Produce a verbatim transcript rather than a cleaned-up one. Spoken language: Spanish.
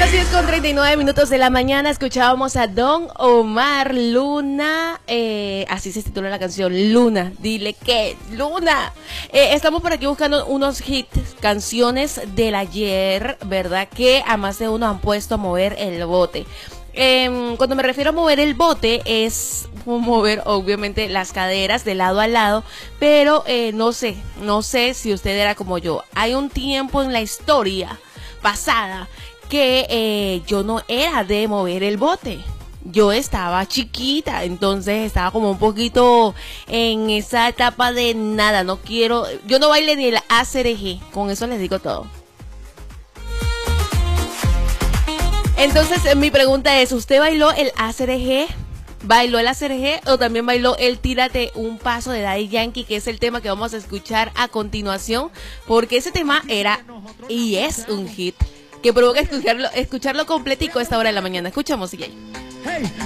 las diez con treinta y nueve minutos de la mañana escuchábamos a Don Omar Luna, eh, así se titula la canción, Luna, dile que, Luna. Eh, estamos por aquí buscando unos hits, canciones del ayer, ¿verdad? Que a más de uno han puesto a mover el bote. Eh, cuando me refiero a mover el bote es mover obviamente las caderas de lado a lado, pero eh, no sé, no sé si usted era como yo. Hay un tiempo en la historia pasada que eh, yo no era de mover el bote. Yo estaba chiquita, entonces estaba como un poquito en esa etapa de nada, no quiero, yo no bailé ni el A C R G, con eso les digo todo. Entonces mi pregunta es, ¿usted bailó el A C R G? ¿Bailó el A C R G o también bailó el Tírate un Paso de Daddy Yankee, que es el tema que vamos a escuchar a continuación? Porque ese tema era y es un hit que provoca escucharlo, escucharlo completico a esta hora de la mañana. Escuchamos, y ahí.